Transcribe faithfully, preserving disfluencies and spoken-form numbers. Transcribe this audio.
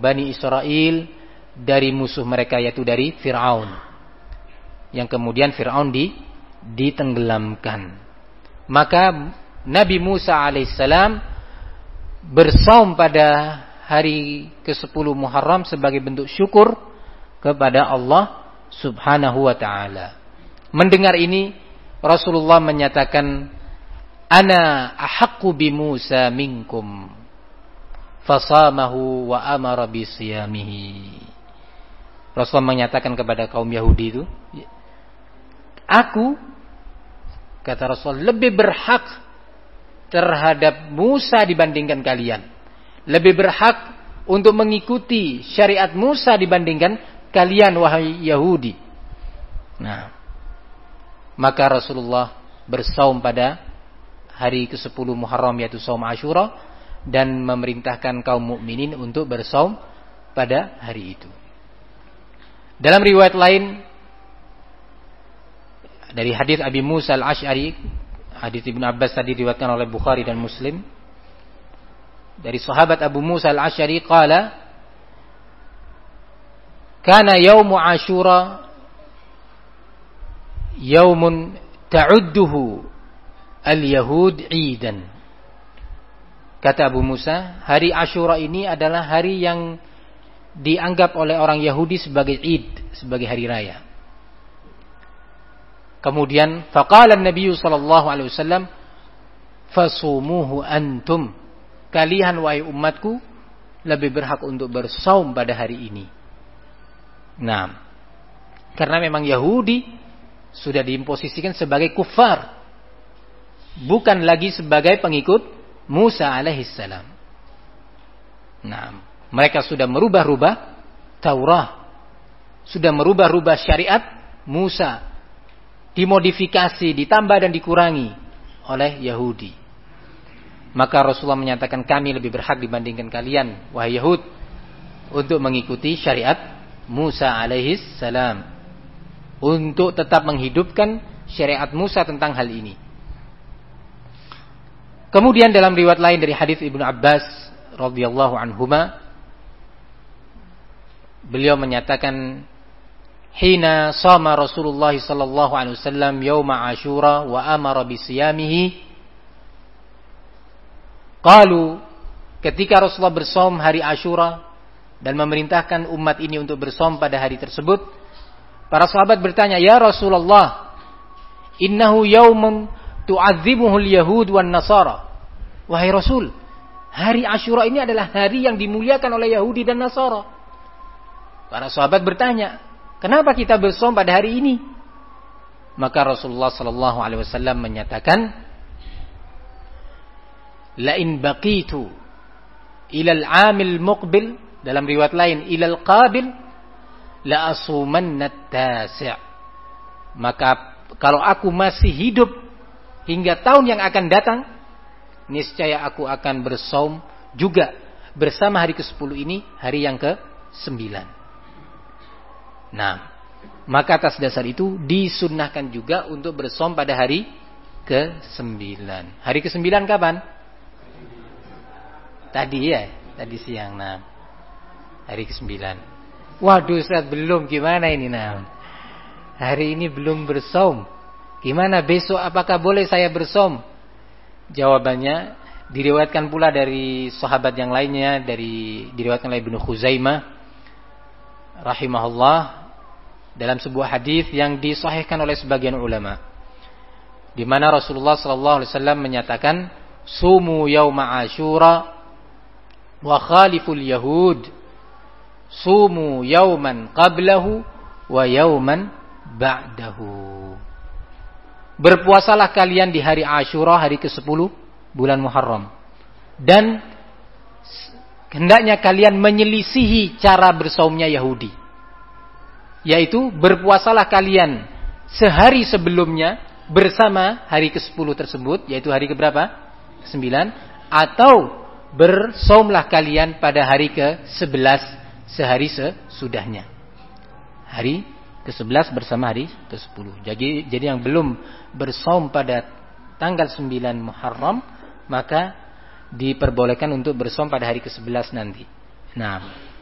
Bani Israel dari musuh mereka, yaitu dari Fir'aun, yang kemudian Fir'aun di, ditenggelamkan. Maka Nabi Musa alaihissalam bersaum pada hari kesepuluh Muharram sebagai bentuk syukur kepada Allah subhanahu wa ta'ala. Mendengar ini, Rasulullah menyatakan, Ana ahaqqu bi Musa minkum, fasamahu wa amara bi siyamihi. Rasulullah menyatakan kepada kaum Yahudi itu, aku, kata Rasul, lebih berhak terhadap Musa dibandingkan kalian. Lebih berhak untuk mengikuti syariat Musa dibandingkan kalian, wahai Yahudi. Nah, maka Rasulullah bersaum pada hari kesepuluh Muharram, yaitu saum Asyura, dan memerintahkan kaum mukminin untuk bersaum pada hari itu. Dalam riwayat lain dari hadis Abi Musa al-Asy'ari, hadis Ibnu Abbas tadi diriwayatkan oleh Bukhari dan Muslim, dari sahabat Abu Musa al-Asy'ari qala, kana yaumu Asyura yaumun ta'udduhu al-yahud 'idan. Kata Abu Musa, hari Asyura ini adalah hari yang dianggap oleh orang Yahudi sebagai Id, sebagai hari raya. Kemudian faqala an-nabiy sallallahu alaihi wasallam, fasumuhu antum, kalian wahai umatku lebih berhak untuk bersaum pada hari ini. Nah, karena memang Yahudi sudah diimposisikan sebagai kufar, bukan lagi sebagai pengikut Musa alaihissalam. Nah, mereka sudah merubah-rubah Taurat, sudah merubah-rubah syariat Musa, dimodifikasi, ditambah dan dikurangi oleh Yahudi. Maka Rasulullah menyatakan, kami lebih berhak dibandingkan kalian, wahai Yahud, untuk mengikuti syariat Musa alaihissalam, untuk tetap menghidupkan syariat Musa tentang hal ini. Kemudian dalam riwayat lain dari hadis Ibnu Abbas radhiyallahu anhuma, beliau menyatakan, hina sama Rasulullah sallallahu alaihi wasallam yauma Asyura wa amara bi siyamihi, qalu, ketika Rasulullah bersaum hari Asyura dan memerintahkan umat ini untuk bersaum pada hari tersebut, para sahabat bertanya, ya Rasulullah, innahu yaumun tu'adzimuhul yahud wan nasara. Wahai Rasul, hari Asyura ini adalah hari yang dimuliakan oleh Yahudi dan Nasara. Para sahabat bertanya, kenapa kita bersaum pada hari ini? Maka Rasulullah sallallahu alaihi wasallam menyatakan, la in baqitu ila al-'amil muqbil, dalam riwayat lain ila al-qabil, la asumanna at-tasi'. Maka kalau aku masih hidup hingga tahun yang akan datang, niscaya aku akan bersaum juga bersama hari kesepuluh ini, hari yang ke sembilan. Nah, maka atas dasar itu disunnahkan juga untuk bersaum pada hari ke sembilan. Hari ke sembilan kapan? Tadi ya, tadi siang. Nah, hari ke sembilan. Waduh Ustaz, belum, gimana ini? Nah, hari ini belum bersaum. Gimana besok, apakah boleh saya bersaum? Jawabannya diriwayatkan pula dari sahabat yang lainnya, dari diriwayatkan oleh Ibnu Khuzaimah rahimahullah dalam sebuah hadis yang disahihkan oleh sebagian ulama, di mana Rasulullah sallallahu alaihi wasallam menyatakan, sumu yauma Asyura wa khaliful yahud, sumu yauman qablahu wa yauman ba'dahu. Berpuasalah kalian di hari Asyura, hari kesepuluh bulan Muharram, dan hendaknya kalian menyelisihi cara bersaumnya Yahudi, yaitu berpuasalah kalian sehari sebelumnya bersama hari kesepuluh tersebut, yaitu hari keberapa? Sembilan. Atau bersaumlah kalian pada hari ke sebelas sehari sesudahnya, hari kesebelas bersama hari kesepuluh. Jadi, jadi yang belum bersaum pada tanggal sembilan Muharram, maka diperbolehkan untuk bersaum pada hari kesebelas nanti. Nah,